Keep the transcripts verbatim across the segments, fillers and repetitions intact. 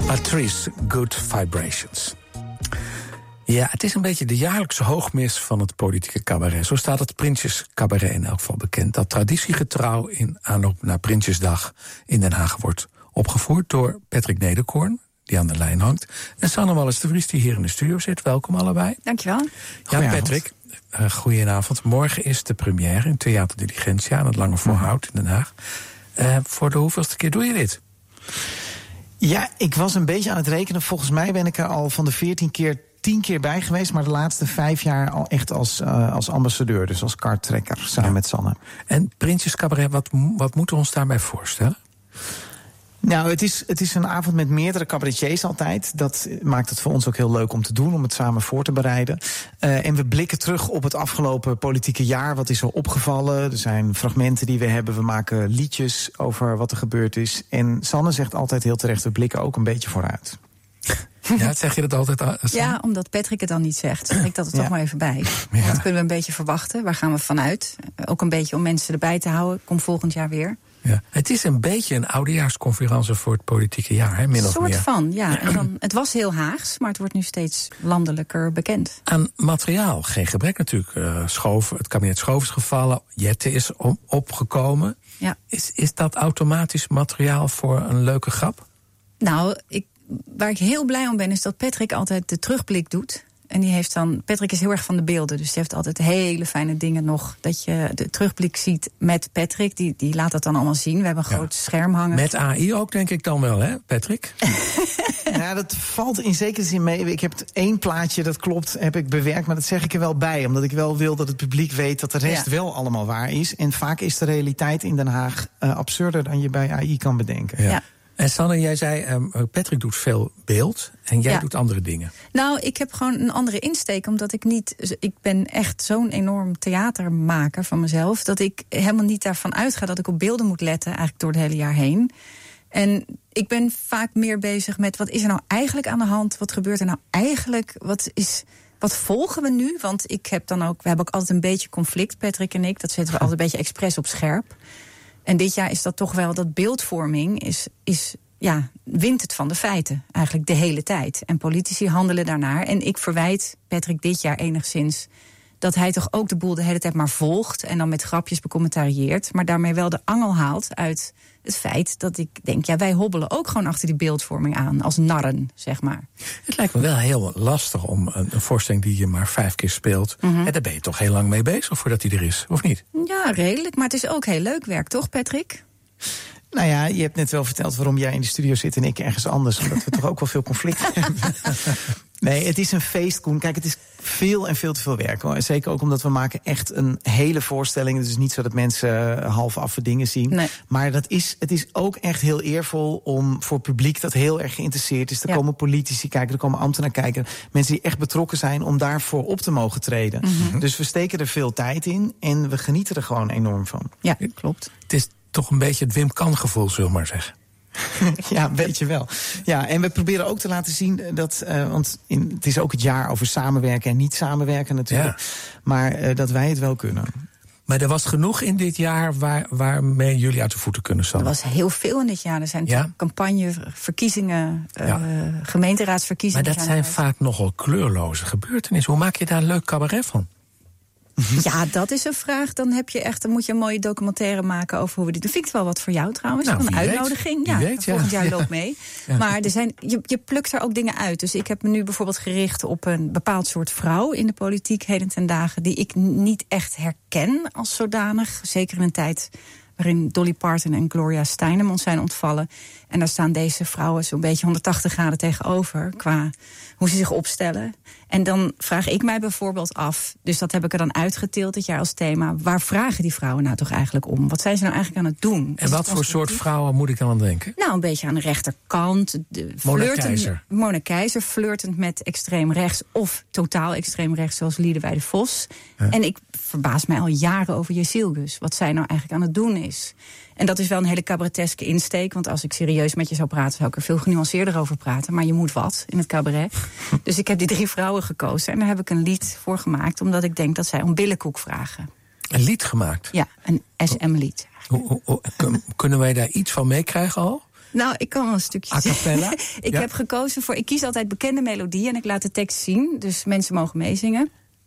Patrice, Good Vibrations. Ja, het is een beetje de jaarlijkse hoogmis van het politieke cabaret. Zo staat het Prinsjescabaret in elk geval bekend. Dat traditiegetrouw in aanloop naar Prinsjesdag in Den Haag wordt opgevoerd door Patrick Nederkoorn, die aan de lijn hangt, en Sanne Wallis de Vries, die hier in de studio zit. Welkom allebei. Dankjewel. Ja, Patrick, uh, goedenavond. Morgen is de première in Theater Diligentia aan het Lange Voorhout in Den Haag. Uh, voor de hoeveelste keer doe je dit? Ja, ik was een beetje aan het rekenen. Volgens mij ben ik er al van de veertien keer tien keer bij geweest, maar de laatste vijf jaar al echt als, uh, als ambassadeur, dus als karttrekker, samen ja. met Sanne. En Prinsjescabaret, wat, wat moeten we ons daarbij voorstellen? Nou, het is, het is een avond met meerdere cabaretiers altijd. Dat maakt het voor ons ook heel leuk om te doen, om het samen voor te bereiden. Uh, en we blikken terug op het afgelopen politieke jaar. Wat is er opgevallen? Er zijn fragmenten die we hebben. We maken liedjes over wat er gebeurd is. En Sanne zegt altijd heel terecht, we blikken ook een beetje vooruit. Ja, zeg je dat altijd? Sanne? Ja, omdat Patrick het dan niet zegt, zeg ik dat er toch ja. maar even bij. Ja. Dat kunnen we een beetje verwachten. Waar gaan we vanuit? Ook een beetje om mensen erbij te houden. Kom volgend jaar weer. Ja. Het is een beetje een oudejaarsconferentie voor het politieke jaar, hè, min of soort meer. van, ja. En dan, het was heel Haags, maar het wordt nu steeds landelijker bekend. Aan materiaal, geen gebrek natuurlijk. Uh, Schoof, het kabinet Schoof is gevallen, Jette is om, opgekomen. Ja. Is, is dat automatisch materiaal voor een leuke grap? Nou, ik, waar ik heel blij om ben, is dat Patrick altijd de terugblik doet. En die heeft dan, Patrick is heel erg van de beelden, dus die heeft altijd hele fijne dingen nog. Dat je de terugblik ziet met Patrick, die, die laat dat dan allemaal zien. We hebben een ja. groot scherm hangen. Met A I ook, denk ik dan wel, hè, Patrick? Ja, dat valt in zekere zin mee. Ik heb één plaatje, dat klopt, heb ik bewerkt, maar dat zeg ik er wel bij. Omdat ik wel wil dat het publiek weet dat de rest ja. wel allemaal waar is. En vaak is de realiteit in Den Haag uh, absurder dan je bij A I kan bedenken. Ja. Ja. En Sanne, jij zei, um, Patrick doet veel beeld en jij ja. doet andere dingen. Nou, ik heb gewoon een andere insteek, omdat ik niet... Ik ben echt zo'n enorm theatermaker van mezelf, dat ik helemaal niet daarvan uitga dat ik op beelden moet letten, eigenlijk door het hele jaar heen. En ik ben vaak meer bezig met, wat is er nou eigenlijk aan de hand? Wat gebeurt er nou eigenlijk? Wat is... Wat volgen we nu? Want ik heb dan ook, we hebben ook altijd een beetje conflict, Patrick en ik. Dat zetten we altijd een beetje expres op scherp. En dit jaar is dat toch wel, dat beeldvorming is, is ja, wint het van de feiten. Eigenlijk de hele tijd. En politici handelen daarnaar. En ik verwijt Patrick dit jaar enigszins dat hij toch ook de boel de hele tijd maar volgt en dan met grapjes becommentarieert, maar daarmee wel de angel haalt uit het feit dat ik denk, ja, wij hobbelen ook gewoon achter die beeldvorming aan, als narren, zeg maar. Het lijkt me wel heel lastig om een, een voorstelling die je maar vijf keer speelt, mm-hmm. en daar ben je toch heel lang mee bezig voordat die er is, of niet? Ja, redelijk, maar het is ook heel leuk werk, toch, Patrick? Nou ja, je hebt net wel verteld waarom jij in de studio zit en ik ergens anders, omdat we toch ook wel veel conflict hebben. Nee, het is een feest, Koen. Kijk, het is veel en veel te veel werk, hoor. Zeker ook omdat we maken echt een hele voorstelling. Het is niet zo dat mensen half affe dingen zien. Nee. Maar dat is, het is ook echt heel eervol om voor het publiek dat heel erg geïnteresseerd is. Er ja. komen politici kijken, er komen ambtenaren kijken. Mensen die echt betrokken zijn om daarvoor op te mogen treden. Mm-hmm. Dus we steken er veel tijd in en we genieten er gewoon enorm van. Ja, klopt. Het is toch een beetje het Wim Kan gevoel, zullen we maar zeggen. Ja, een beetje wel. Ja, en we proberen ook te laten zien dat, uh, want in, het is ook het jaar over samenwerken en niet samenwerken natuurlijk, ja. maar uh, dat wij het wel kunnen. Maar er was genoeg in dit jaar waar, waarmee jullie uit de voeten kunnen staan. Er was heel veel in dit jaar. Er zijn ja? campagne, verkiezingen, ja. uh, gemeenteraadsverkiezingen. Maar dat zijn vaak nogal kleurloze gebeurtenissen. Hoe maak je daar een leuk cabaret van? Ja, dat is een vraag. Dan heb je echt, dan moet je een mooie documentaire maken over hoe we dit. Dan vind ik het wel wat voor jou trouwens. Nou, een uitnodiging. Weet, ja, weet, volgend ja. jaar loop mee. Ja. Maar er zijn, je, je plukt er ook dingen uit. Dus ik heb me nu bijvoorbeeld gericht op een bepaald soort vrouw in de politiek heden ten dagen, die ik niet echt herken als zodanig. Zeker in een tijd waarin Dolly Parton en Gloria Steinem ons zijn ontvallen. En daar staan deze vrouwen zo'n beetje honderdtachtig graden tegenover qua hoe ze zich opstellen. En dan vraag ik mij bijvoorbeeld af, dus dat heb ik er dan uitgetild dit jaar als thema, waar vragen die vrouwen nou toch eigenlijk om? Wat zijn ze nou eigenlijk aan het doen? En wat voor soort vrouwen moet ik dan aan denken? Nou, een beetje aan de rechterkant. De Mona Keizer. Mona Keizer, flirtend met extreem rechts of totaal extreem rechts, zoals Liedewij de Vos. Ja. En ik verbaas mij al jaren over Jezilgus, wat zij nou eigenlijk aan het doen is. En dat is wel een hele cabareteske insteek, want als ik serieus met je zou praten, zou ik er veel genuanceerder over praten. Maar je moet wat in het cabaret. Dus ik heb die drie vrouwen gekozen en daar heb ik een lied voor gemaakt, omdat ik denk dat zij om billenkoek vragen. Een lied gemaakt? Ja, een S M-lied. Hoe, hoe, hoe, kunnen wij daar iets van meekrijgen al? Nou, ik kan wel een stukje A cappella? Ik ja. heb gekozen voor... Ik kies altijd bekende melodieën en ik laat de tekst zien. Dus mensen mogen meezingen.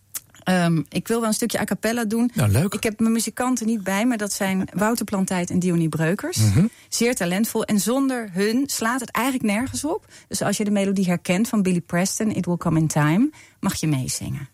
Um, ik wil wel een stukje a cappella doen. Nou, leuk. Ik heb mijn muzikanten niet bij me. Dat zijn Wouter Plantijd en Dionie Breukers. Mm-hmm. Zeer talentvol. En zonder hun slaat het eigenlijk nergens op. Dus als je de melodie herkent van Billy Preston... It Will Come in Time, mag je meezingen.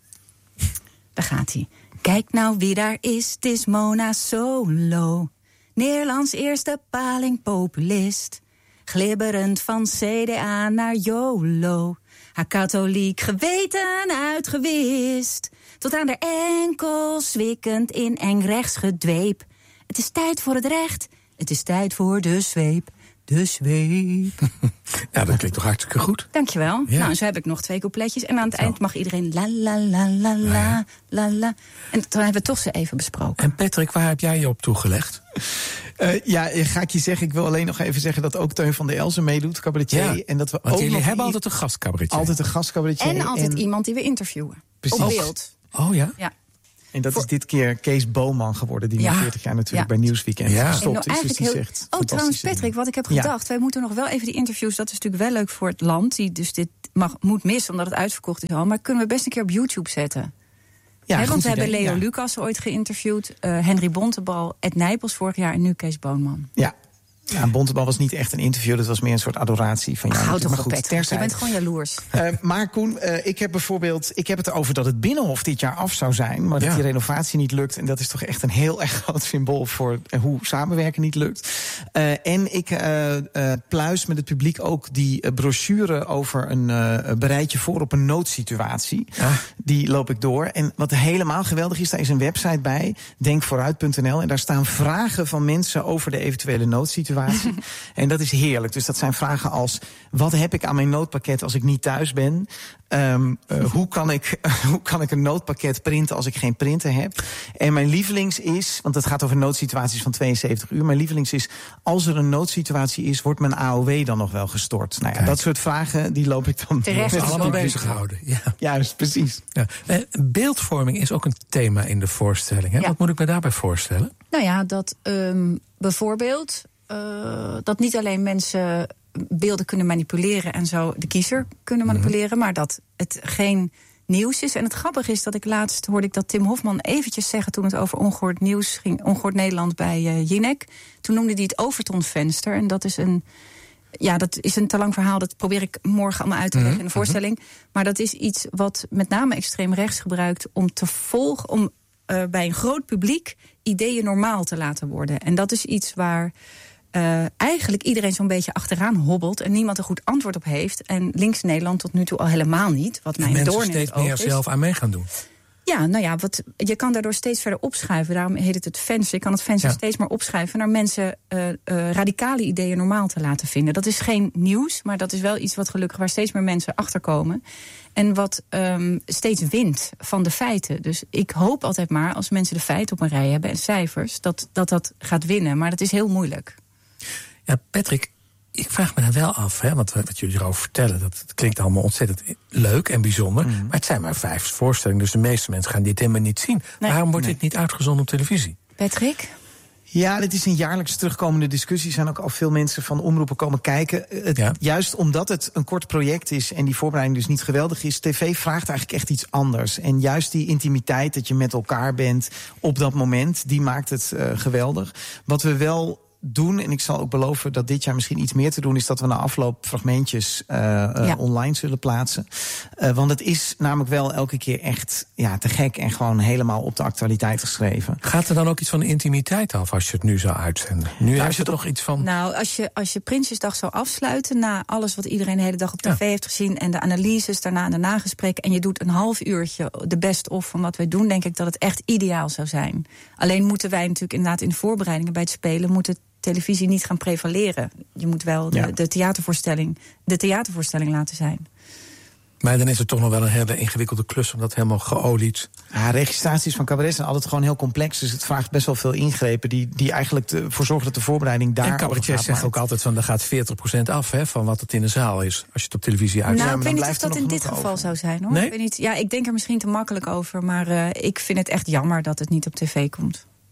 Daar gaat hij. Kijk nou wie daar is, het is Mona Solo. Nederlands eerste palingpopulist. Glibberend van C D A naar YOLO. Haar katholiek geweten uitgewist. Tot aan de enkels zwikkend in eng rechts gedweep. Het is tijd voor het recht, het is tijd voor de zweep. De zweep. Ja, dat klinkt toch hartstikke goed. Dankjewel. Ja. Nou, zo heb ik nog twee coupletjes. En aan het Zo. eind mag iedereen la la la la la ja. la la. En toen hebben we het toch zo even besproken. En Patrick, waar heb jij je op toegelegd? Uh, ja, ga ik je zeggen, ik wil alleen nog even zeggen dat ook Teun van der Elzen meedoet, cabaretier. Ja, en dat we want ook jullie nog hebben i- altijd een gastcabaretier. altijd een gastcabaretier. En altijd iemand die we interviewen. Precies. Op Ook. beeld. Oh ja? Ja. En dat Voor- is dit keer Kees Boman geworden, die Ja. na veertig jaar natuurlijk Ja. bij Nieuwsweekend Ja. gestopt En nou is. Dus eigenlijk die heel... zegt Oh, trouwens, fantastische Patrick, dingen. wat ik heb Ja. gedacht. Wij moeten nog wel even die interviews. Dat is natuurlijk wel leuk voor het land. Die dus dit mag, moet missen, omdat het uitverkocht is al. Maar kunnen we best een keer op YouTube zetten. Ja, He, goed want we idee, hebben Leo ja. Lucas ooit geïnterviewd. Uh, Henry Bontebal, Ed Nijpels vorig jaar. En nu Kees Boonman. Ja. Ja, Bontebal was niet echt een interview, dat was meer een soort adoratie van jou. Houd toch maar op, goed, Patrick. Je terzijde. bent gewoon jaloers. Uh, maar Koen, uh, ik heb bijvoorbeeld, ik heb het erover dat het Binnenhof dit jaar af zou zijn, maar dat Ja. die renovatie niet lukt. En dat is toch echt een heel erg groot symbool voor uh, hoe samenwerken niet lukt. Uh, en ik uh, uh, pluis met het publiek ook die uh, brochure over een uh, bereid je voor op een noodsituatie. Ja. Die loop ik door. En wat helemaal geweldig is, daar is een website bij, denk vooruit punt n l. En daar staan vragen van mensen over de eventuele noodsituatie. En dat is heerlijk. Dus dat zijn vragen als: wat heb ik aan mijn noodpakket als ik niet thuis ben? Um, uh, hoe, kan ik, uh, hoe kan ik een noodpakket printen als ik geen printer heb? En mijn lievelings is, want het gaat over noodsituaties van tweeënzeventig uur... mijn lievelings is, als er een noodsituatie is, wordt mijn A O W dan nog wel gestort? Nou ja, Kijk. dat soort vragen, die loop ik dan Terecht. met het Allemaal publiek. bezig houden. Ja. Juist, precies. Ja. Eh, beeldvorming is ook een thema in de voorstelling. Hè? Ja. Wat moet ik me daarbij voorstellen? Nou ja, dat um, bijvoorbeeld uh, dat niet alleen mensen beelden kunnen manipuleren en zo de kiezer kunnen manipuleren, mm-hmm. maar dat het geen nieuws is. En het grappige is dat ik laatst hoorde ik dat Tim Hofman eventjes zeggen toen het over ongehoord nieuws ging, ongehoord Nederland bij uh, Jinek. Toen noemde hij het Overtonvenster. En dat is een Ja, dat is een te lang verhaal. Dat probeer ik morgen allemaal uit te leggen in de voorstelling. Maar dat is iets wat met name extreem rechts gebruikt om te volgen, om uh, bij een groot publiek ideeën normaal te laten worden. En dat is iets waar uh, eigenlijk iedereen zo'n beetje achteraan hobbelt en niemand een goed antwoord op heeft. En links Nederland tot nu toe al helemaal niet. Wat mij een doorn in het oog is. Mensen steeds meer zelf aan mee gaan doen. Ja, nou ja, wat, je kan daardoor steeds verder opschuiven. Daarom heet het het venster. Je kan het venster ja. steeds meer opschuiven naar mensen uh, uh, radicale ideeën normaal te laten vinden. Dat is geen nieuws, maar dat is wel iets wat gelukkig waar steeds meer mensen achterkomen. En wat um, steeds wint van de feiten. Dus ik hoop altijd maar, als mensen de feiten op een rij hebben en cijfers, dat dat, dat gaat winnen. Maar dat is heel moeilijk. Ja, Patrick, ik vraag me dan wel af, hè, want wat jullie erover vertellen, dat, dat klinkt allemaal ontzettend leuk en bijzonder. Mm. Maar het zijn maar vijf voorstellingen, dus de meeste mensen gaan dit helemaal niet zien. Nee. Waarom wordt nee. dit niet uitgezonden op televisie? Patrick? Ja, dit is een jaarlijks terugkomende discussie. Er zijn ook al veel mensen van omroepen komen kijken. Het, ja. Juist omdat het een kort project is en die voorbereiding dus niet geweldig is, tv vraagt eigenlijk echt iets anders. En juist die intimiteit, dat je met elkaar bent op dat moment, die maakt het uh, geweldig. Wat we wel doen, en ik zal ook beloven dat dit jaar misschien iets meer te doen, is dat we na afloop fragmentjes uh, uh, ja. online zullen plaatsen. Uh, want het is namelijk wel elke keer echt ja, te gek en gewoon helemaal op de actualiteit geschreven. Gaat er dan ook iets van de intimiteit af als je het nu zou uitzenden? Nu nou, is het toch iets van. Nou, als je, als je Prinsjesdag zou afsluiten na alles wat iedereen de hele dag op tv ja. heeft gezien en de analyses daarna en de nagesprekken, en je doet een half uurtje de best-of van wat wij doen, denk ik dat het echt ideaal zou zijn. Alleen moeten wij natuurlijk inderdaad in de voorbereidingen bij het spelen moeten televisie niet gaan prevaleren. Je moet wel de, ja. de, theatervoorstelling, de theatervoorstelling laten zijn. Maar dan is het toch nog wel een hele ingewikkelde klus om dat helemaal geolied. Ja, registraties van cabaret zijn altijd gewoon heel complex. Dus het vraagt best wel veel ingrepen die, die eigenlijk ervoor zorgen dat de voorbereiding daar. En cabaretiers zeggen ook altijd van, er gaat veertig procent af hè, van wat het in de zaal is. Als je het op televisie uitzendt. Nou, ja, ik weet niet of dat in dit geval over. zou zijn, hoor. Nee? Ik weet niet, ja, ik denk er misschien te makkelijk over. Maar uh, ik vind het echt jammer dat het niet op tv komt.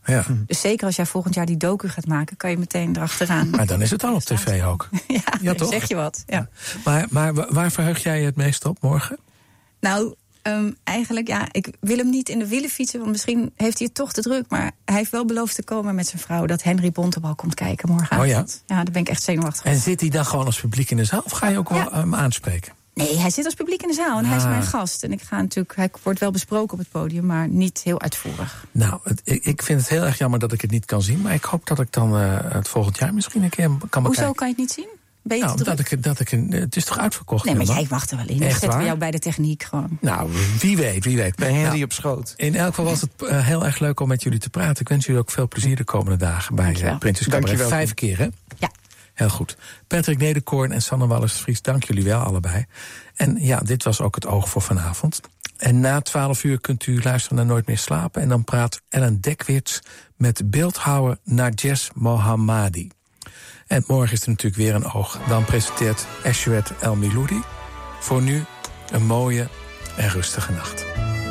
Ja. Dus zeker als jij volgend jaar die docu gaat maken, kan je meteen erachteraan. Maar dan is het al op tv ook. Ja, ja toch? Zeg je wat. Ja. Maar, maar waar verheug jij je het meest op morgen? Nou, um, eigenlijk, ja, ik wil hem niet in de wielen fietsen, want misschien heeft hij het toch te druk. Maar hij heeft wel beloofd te komen met zijn vrouw, dat Henry Bontebal komt kijken morgenavond. Oh ja? Ja, daar ben ik echt zenuwachtig. En zit hij dan gewoon als publiek in de zaal? Of ga je ook ja. wel hem aanspreken? Nee, hij zit als publiek in de zaal en ah. hij is mijn gast. En ik ga natuurlijk, hij wordt wel besproken op het podium, maar niet heel uitvoerig. Nou, het, ik vind het heel erg jammer dat ik het niet kan zien. Maar ik hoop dat ik dan uh, het volgend jaar misschien een keer kan bekijken. Hoezo kan je het niet zien? Ben je nou, te dat ik, dat ik, het is toch uitverkocht? Nee, maar jij mag er wel in. Ik zet jou bij de techniek gewoon. Nou, wie weet, wie weet. Bij Henry nou, op schoot. In elk geval was het uh, heel erg leuk om met jullie te praten. Ik wens jullie ook veel plezier de komende dagen bij uh, Prinses Cabaret. Vijf keer, hè? Ja. Heel goed. Patrick Nederkoorn en Sanne Wallis-Vries, dank jullie wel allebei. En ja, dit was ook het oog voor vanavond. En na twaalf uur kunt u luisteren naar Nooit meer slapen. En dan praat Ellen Dekwits met beeldhouwer Narges Mohammadi. En morgen is er natuurlijk weer een oog. Dan presenteert Eshwet El Miloudi. Voor nu een mooie en rustige nacht.